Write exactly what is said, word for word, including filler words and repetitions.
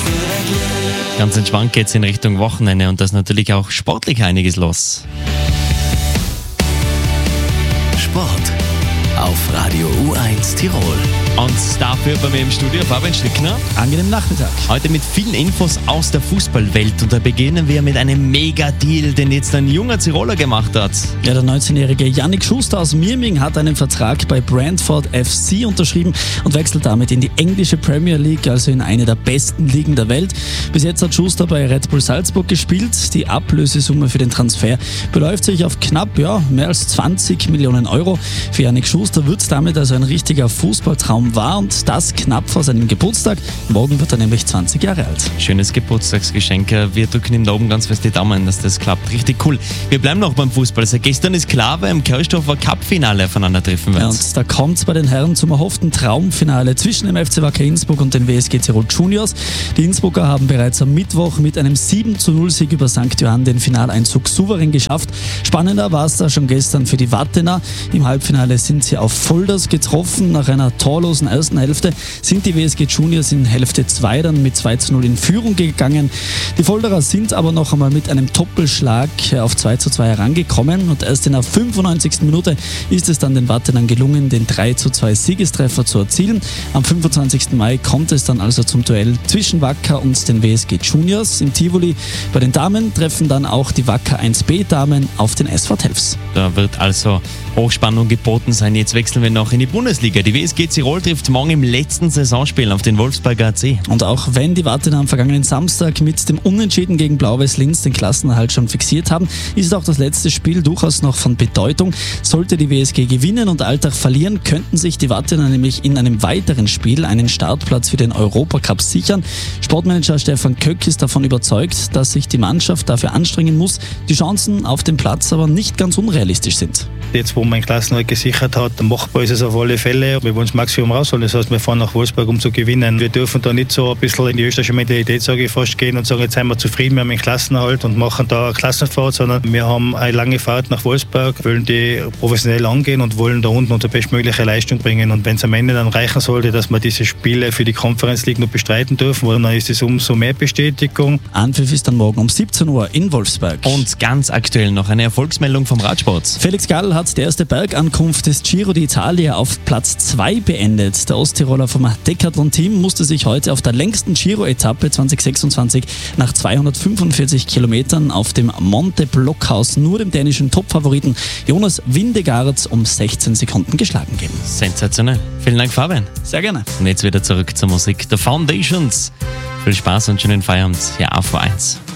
Ganz entspannt geht's in Richtung Wochenende und da ist natürlich auch sportlich einiges los. Sport auf Radio U eins Tirol. Und dafür bei mir im Studio Fabian Schlickner. Angenehmen Nachmittag. Heute mit vielen Infos aus der Fußballwelt und da beginnen wir mit einem Mega-Deal, den jetzt ein junger Tiroler gemacht hat. Ja, der neunzehnjährige Yannick Schuster aus Mirming hat einen Vertrag bei Brentford F C unterschrieben und wechselt damit in die englische Premier League, also in eine der besten Ligen der Welt. Bis jetzt hat Schuster bei Red Bull Salzburg gespielt. Die Ablösesumme für den Transfer beläuft sich auf knapp ja, mehr als zwanzig Millionen Euro. Für Yannick Schuster wird es damit also ein richtiger Fußballtraum war und das knapp vor seinem Geburtstag. Morgen wird er nämlich zwanzig Jahre alt. Schönes Geburtstagsgeschenk. Wir drücken ihm da oben ganz fest die Daumen, dass das klappt. Richtig cool. Wir bleiben noch beim Fußball. Also gestern ist klar, wer im Kirchdorfer Cup-Finale aufeinandertreffen wird. Ja, und da kommt es bei den Herren zum erhofften Traumfinale zwischen dem F C Wacker Innsbruck und den W S G Tirol Juniors. Die Innsbrucker haben bereits am Mittwoch mit einem sieben zu null Sieg über Sankt Johann den Finaleinzug souverän geschafft. Spannender war es da schon gestern für die Wattener. Im Halbfinale sind sie auf Volders getroffen. Nach einer torlosen ersten Hälfte sind die W S G Juniors in Hälfte zwei dann mit zwei zu null in Führung gegangen. Die Volderer sind aber noch einmal mit einem Doppelschlag auf zwei zu zwei herangekommen und erst in der fünfundneunzigsten Minute ist es dann den Wattenern gelungen, den drei zu zwei Siegestreffer zu erzielen. Am fünfundzwanzigsten Mai kommt es dann also zum Duell zwischen Wacker und den W S G Juniors im Tivoli. Bei den Damen treffen dann auch die Wacker eins B Damen auf den S V Telfs. Da wird also Hochspannung geboten sein. Jetzt wechseln wir noch in die Bundesliga. Die W S G Tirol trifft morgen im letzten Saisonspiel auf den Wolfsberger A C. Und auch wenn die Wattener am vergangenen Samstag mit dem Unentschieden gegen Blau-Weiß Linz den Klassenerhalt schon fixiert haben, ist auch das letzte Spiel durchaus noch von Bedeutung. Sollte die W S G gewinnen und Alltag verlieren, könnten sich die Wattener nämlich in einem weiteren Spiel einen Startplatz für den Europacup sichern. Sportmanager Stefan Köck ist davon überzeugt, dass sich die Mannschaft dafür anstrengen muss, die Chancen auf dem Platz aber nicht ganz unrealistisch sind. Jetzt, wo man den Klassenerhalt gesichert hat, machbar ist es auf alle Fälle. Wir wollen das Maximum rausholen. Das heißt, wir fahren nach Wolfsburg, um zu gewinnen. Wir dürfen da nicht so ein bisschen in die österreichische Mentalität, sage ich fast, gehen und sagen, jetzt sind wir zufrieden, wir haben den Klassenerhalt und machen da eine Klassenfahrt, sondern wir haben eine lange Fahrt nach Wolfsburg, wollen die professionell angehen und wollen da unten unsere bestmögliche Leistung bringen. Und wenn es am Ende dann reichen sollte, dass wir diese Spiele für die Conference League noch bestreiten dürfen, dann ist es umso mehr Bestätigung. Anpfiff ist dann morgen um siebzehn Uhr in Wolfsburg. Und ganz aktuell noch eine Erfolgsmeldung vom Radsport. Felix Gall hat die erste Bergankunft des Giro d'Italia auf Platz zwei beendet. Der Osttiroler vom Decathlon-Team musste sich heute auf der längsten Giro-Etappe zwanzig sechsundzwanzig nach zweihundertfünfundvierzig Kilometern auf dem Monte Blockhaus nur dem dänischen Topfavoriten Jonas Vingegaard um sechzehn Sekunden geschlagen geben. Sensationell. Vielen Dank, Fabian. Sehr gerne. Und jetzt wieder zurück zur Musik. The Foundations. Viel Spaß und schönen Feierabend. Ja, auf U eins.